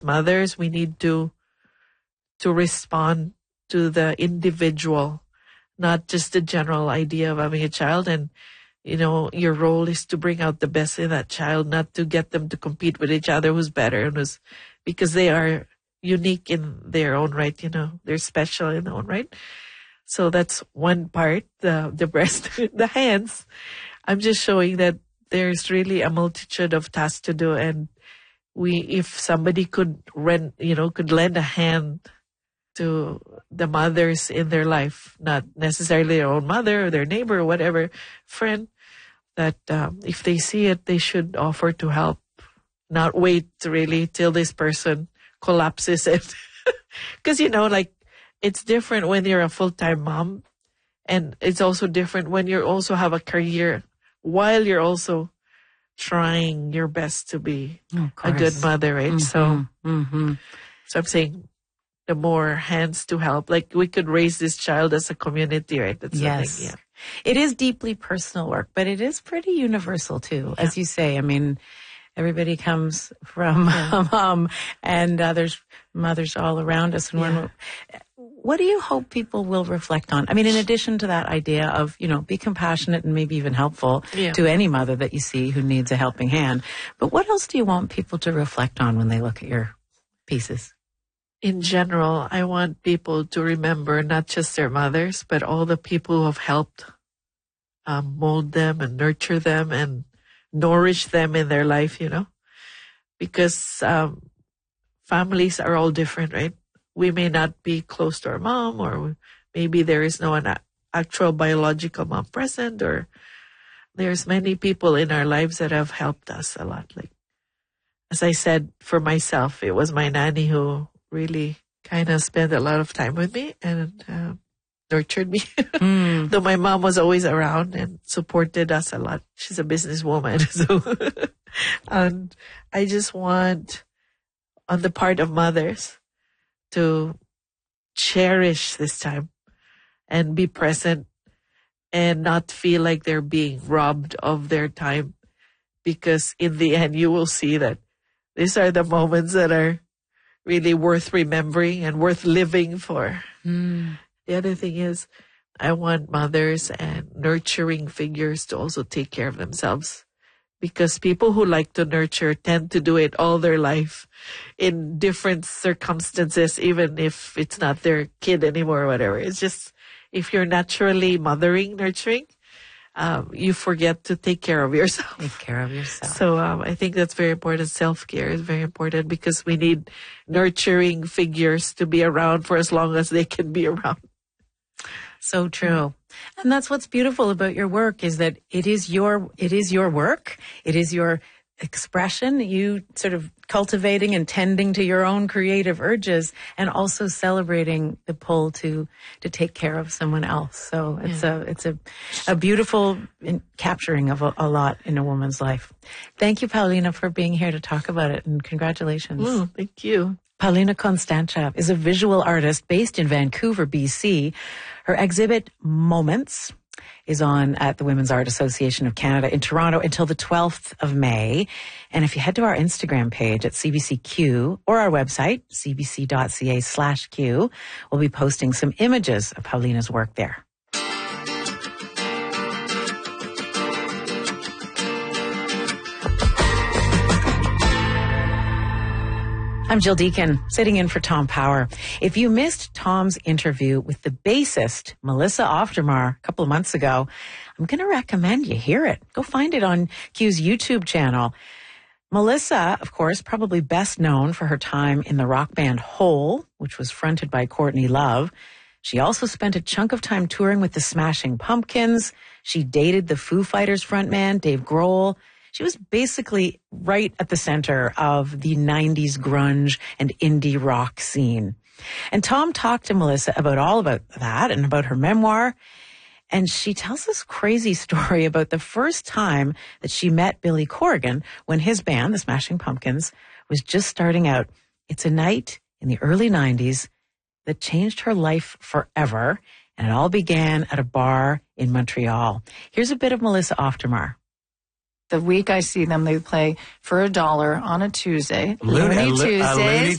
Mothers, we need to respond to the individual, not just the general idea of having a child. And, your role is to bring out the best in that child, not to get them to compete with each other who's better and because they are unique in their own right, they're special in their own right. So that's one part, the breast, the hands. I'm just showing that there's really a multitude of tasks to do. And if somebody could lend a hand to the mothers in their life, not necessarily their own mother or their neighbor or whatever friend, that if they see it, they should offer to help, not wait really till this person collapses it. Because, it's different when you're a full-time mom, and it's also different when you also have a career while you're also trying your best to be a good mother, right? Mm-hmm. So I'm saying the more hands to help, like we could raise this child as a community, right? That's yes. the thing, yeah. It is deeply personal work, but it is pretty universal too, as you say. I mean, everybody comes from mom, and there's mothers all around us. And what do you hope people will reflect on? I mean, in addition to that idea of, be compassionate and maybe even helpful to any mother that you see who needs a helping hand. But what else do you want people to reflect on when they look at your pieces? In general, I want people to remember not just their mothers, but all the people who have helped mold them and nurture them and nourish them in their life, because families are all different, right? We may not be close to our mom, or maybe there is no actual biological mom present, or there's many people in our lives that have helped us a lot. Like, as I said, for myself, it was my nanny who really kind of spent a lot of time with me and nurtured me. Though my mom was always around and supported us a lot. She's a businesswoman. So, and I just want, on the part of mothers, to cherish this time and be present and not feel like they're being robbed of their time. Because in the end, you will see that these are the moments that are really worth remembering and worth living for. The other thing is, I want mothers and nurturing figures to also take care of themselves. Because people who like to nurture tend to do it all their life in different circumstances, even if it's not their kid anymore or whatever. It's just, if you're naturally nurturing, you forget to take care of yourself. Take care of yourself. So I think that's very important. Self-care is very important because we need nurturing figures to be around for as long as they can be around. So true. And that's what's beautiful about your work, is that it is your work. It is your expression, you sort of cultivating and tending to your own creative urges, and also celebrating the pull to take care of someone else. So it's a beautiful capturing of a lot in a woman's life. Thank you, Paulina, for being here to talk about it, and congratulations. Thank you. Paulina Constantia is a visual artist based in Vancouver, BC. Her exhibit, Moments, is on at the Women's Art Association of Canada in Toronto until the 12th of May. And if you head to our Instagram page at CBCQ or our website, cbc.ca/Q, we'll be posting some images of Paulina's work there. I'm Jill Deacon, sitting in for Tom Power. If you missed Tom's interview with the bassist, Melissa Oftermar, a couple of months ago, I'm going to recommend you hear it. Go find it on Q's YouTube channel. Melissa, of course, probably best known for her time in the rock band Hole, which was fronted by Courtney Love. She also spent a chunk of time touring with the Smashing Pumpkins. She dated the Foo Fighters frontman, Dave Grohl. She was basically right at the center of the 90s grunge and indie rock scene. And Tom talked to Melissa about that and about her memoir. And she tells this crazy story about the first time that she met Billy Corgan when his band, the Smashing Pumpkins, was just starting out. It's a night in the early 90s that changed her life forever. And it all began at a bar in Montreal. Here's a bit of Melissa Oftermar. The week I see them, they play for $1 on a Tuesday. Looney